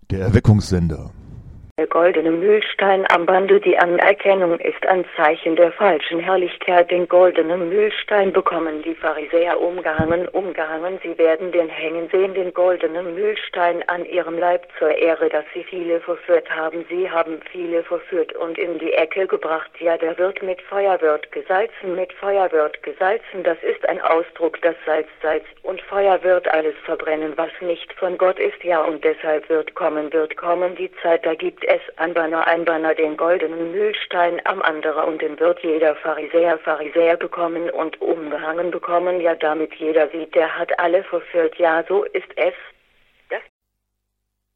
Der Erweckungssender. Der goldene Mühlstein am Bande, die Anerkennung ist ein Zeichen der falschen Herrlichkeit. Den goldenen Mühlstein bekommen die Pharisäer umgehangen. Sie werden den hängen sehen, den goldenen Mühlstein an ihrem Leib zur Ehre, dass sie viele verführt haben. Sie haben viele verführt und in die Ecke gebracht. Ja, der wird mit Feuer wird gesalzen, mit Feuer wird gesalzen. Das ist ein Ausdruck, das Salz und Feuer wird alles verbrennen, was nicht von Gott ist. Ja, und deshalb wird kommen die Zeit, da gibt es ein Banner, den goldenen Mühlstein am anderen, und den wird jeder Pharisäer bekommen und umgehangen bekommen, ja, damit jeder sieht, der hat alle verführt, ja, so ist es.